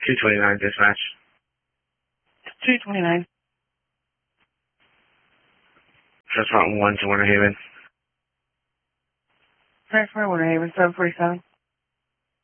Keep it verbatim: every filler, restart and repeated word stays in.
two twenty-nine dispatch. two twenty-nine. Just Mountain one to Winter Haven. Transfer Winter Haven, seven forty-seven.